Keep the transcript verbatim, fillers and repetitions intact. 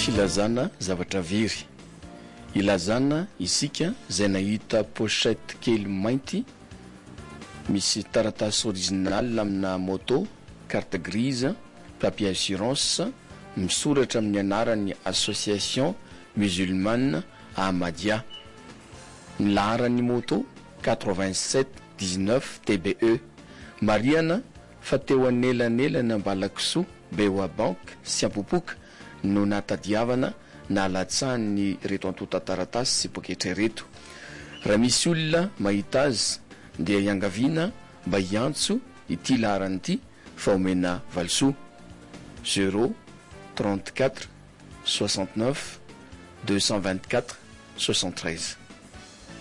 filazana zavatra very. Ilazana isika izay nahita pochette kely mainty misy taratasy original amina moto, carte grise, papier assurance, misoratra amin'ny anarany association musulmane Ahmadiyya. Ny laharan'ny moto quatre-vingt-sept dix-neuf T B E. Mariana fa teo anelanelana Ambalakisoa, Beoabank sy Ampopoka no natadiavana na latsahan'ny reto antota taratasy sy poketra reto. Raha misy olona mahita azy dia iangaviana mba hiantso ity laharany fa omena valisoa zéro trente-quatre soixante-neuf deux cent vingt-quatre soixante-treize.